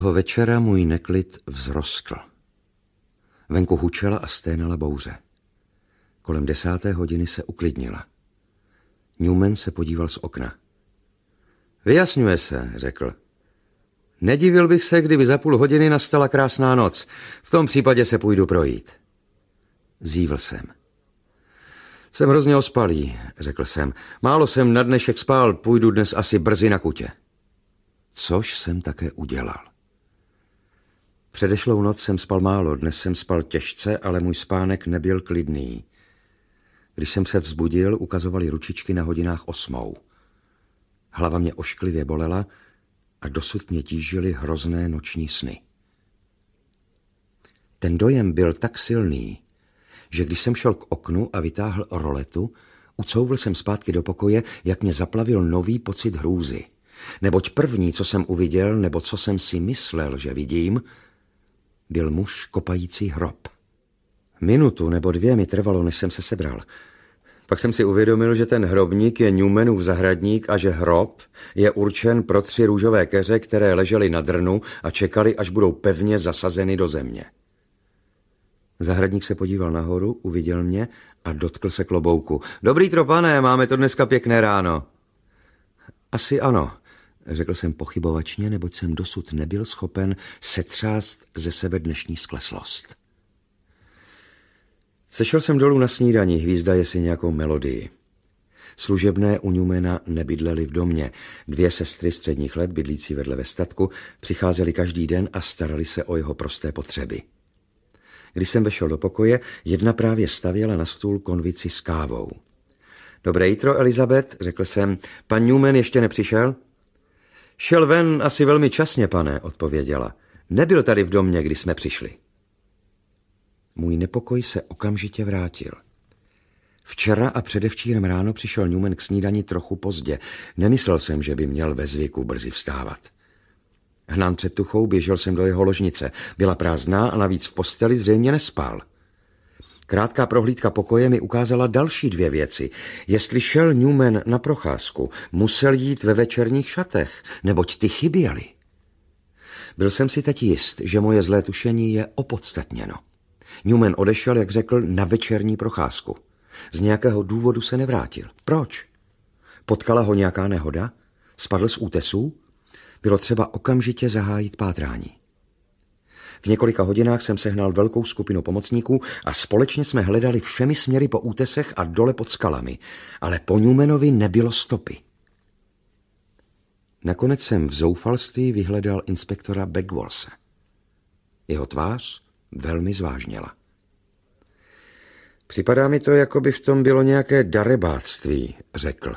Toho večera můj neklid vzrostl. Venku hučela a sténala bouře. Kolem 10. hodiny se uklidnila. Newman se podíval z okna. Vyjasňuje se, řekl. Nedivil bych se, kdyby za půl hodiny nastala krásná noc. V tom případě se půjdu projít. Zívl jsem. Jsem hrozně ospalý, řekl jsem. Málo jsem na dnešek spál, půjdu dnes asi brzy na kutě. Což jsem také udělal. Předešlou noc jsem spal málo, dnes jsem spal těžce, ale můj spánek nebyl klidný. Když jsem se vzbudil, ukazovaly ručičky na hodinách 8. Hlava mě ošklivě bolela a dosud mě tížily hrozné noční sny. Ten dojem byl tak silný, že když jsem šel k oknu a vytáhl roletu, ucouvl jsem zpátky do pokoje, jak mě zaplavil nový pocit hrůzy. Neboť první, co jsem uviděl, nebo co jsem si myslel, že vidím, byl muž kopající hrob. Minutu nebo 2 mi trvalo, než jsem se sebral. Pak jsem si uvědomil, že ten hrobník je Newmanův zahradník a že hrob je určen pro 3 růžové keře, které ležely na drnu a čekali, až budou pevně zasazeny do země. Zahradník se podíval nahoru, uviděl mě a dotkl se klobouku. Dobrý tropane, máme to dneska pěkné ráno. Asi ano, řekl jsem pochybovačně, neboť jsem dosud nebyl schopen setřást ze sebe dnešní skleslost. Sešel jsem dolů na snídani, hvízdaje si nějakou melodii. Služebné u Newmana nebydlely v domě. 2 sestry středních let, bydlící vedle ve statku, přicházely každý den a starali se o jeho prosté potřeby. Když jsem vešel do pokoje, jedna právě stavěla na stůl konvici s kávou. Dobré jitro, Elizabeth, řekl jsem. Pan Newman ještě nepřišel? Šel ven asi velmi časně, pane, odpověděla. Nebyl tady v domě, když jsme přišli. Můj nepokoj se okamžitě vrátil. Včera a předevčírem ráno přišel Newman k snídani trochu pozdě. Nemyslel jsem, že by měl ve zvyku brzy vstávat. Hnán před tuchou běžel jsem do jeho ložnice. Byla prázdná a navíc v posteli zřejmě nespal. Krátká prohlídka pokoje mi ukázala další 2 věci. Jestli šel Newman na procházku, musel jít ve večerních šatech, neboť ty chyběly. Byl jsem si teď jist, že moje zlé tušení je opodstatněno. Newman odešel, jak řekl, na večerní procházku. Z nějakého důvodu se nevrátil. Proč? Potkala ho nějaká nehoda? Spadl z útesů? Bylo třeba okamžitě zahájit pátrání. V několika hodinách jsem sehnal velkou skupinu pomocníků a společně jsme hledali všemi směry po útesech a dole pod skalami, ale po Newmanovi nebylo stopy. Nakonec jsem v zoufalství vyhledal inspektora Bedworse. Jeho tvář velmi zvážněla. Připadá mi to, jako by v tom bylo nějaké darebáctví, řekl.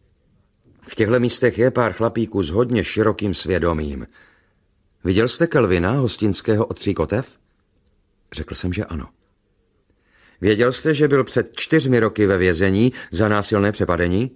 V těchto místech je pár chlapíků s hodně širokým svědomím. Viděl jste Kelvina, hostinského od 3 kotev? Řekl jsem, že ano. Věděl jste, že byl před 4 roky ve vězení za násilné přepadení?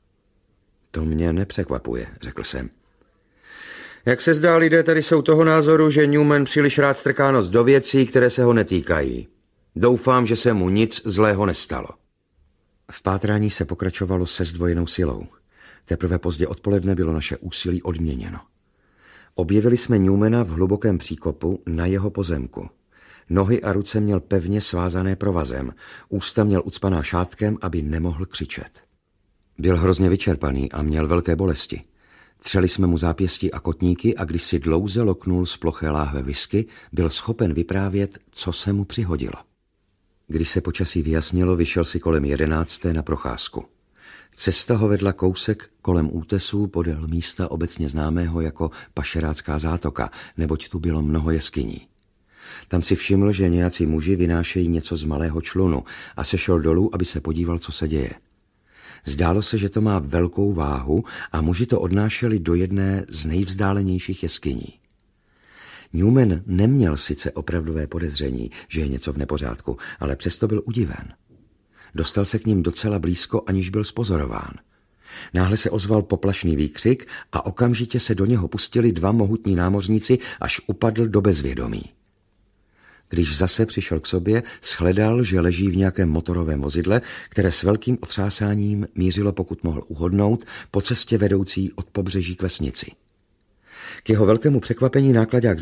To mě nepřekvapuje, řekl jsem. Jak se zdá, lidé tady jsou toho názoru, že Newman příliš rád strká nos do věcí, které se ho netýkají. Doufám, že se mu nic zlého nestalo. V pátrání se pokračovalo se zdvojenou silou. Teprve pozdě odpoledne bylo naše úsilí odměněno. Objevili jsme Newmana v hlubokém příkopu na jeho pozemku. Nohy a ruce měl pevně svázané provazem, ústa měl ucpaná šátkem, aby nemohl křičet. Byl hrozně vyčerpaný a měl velké bolesti. Třeli jsme mu zápěstí a kotníky a když si dlouze loknul z ploché láhve whisky, byl schopen vyprávět, co se mu přihodilo. Když se počasí vyjasnilo, vyšel si kolem 11. na procházku. Cesta ho vedla kousek kolem útesů podél místa obecně známého jako Pašerácká zátoka, neboť tu bylo mnoho jeskyní. Tam si všiml, že nějací muži vynášejí něco z malého člunu a sešel dolů, aby se podíval, co se děje. Zdálo se, že to má velkou váhu a muži to odnášeli do jedné z nejvzdálenějších jeskyní. Newman neměl sice opravdové podezření, že je něco v nepořádku, ale přesto byl udiven. Dostal se k ním docela blízko, aniž byl spozorován. Náhle se ozval poplašný výkřik a okamžitě se do něho pustili 2 mohutní námořníci, až upadl do bezvědomí. Když zase přišel k sobě, shledal, že leží v nějakém motorovém vozidle, které s velkým otřásáním mířilo, pokud mohl uhodnout, po cestě vedoucí od pobřeží k vesnici. K jeho velkému překvapení nákladák